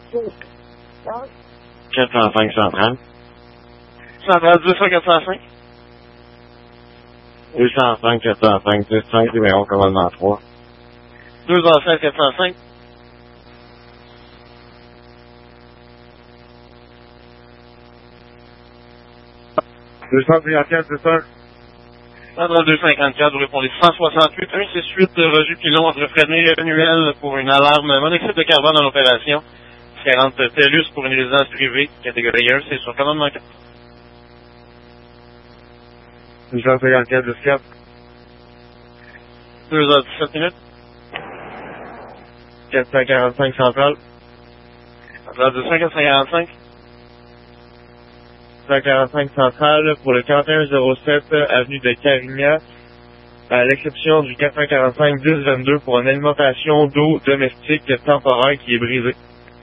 405 centrale. Centrale 200-405. 205 405 105 numéro commandement 3. 216-405. 254 c'est ça? Centrale 254, vous répondez 168, 168, rejet pilon entre freiné annuel pour une alarme monoxyde de carbone en opération. 40 TELUS pour une résidence privée, catégorie 1, c'est sur commandement 4. 254 4. 2h17 minutes. 445 centrale. Centrale 245. 145 centrale pour le 4107 avenue de Carignan, à l'exception du 445 1022 pour une alimentation d'eau domestique temporaire qui est brisée.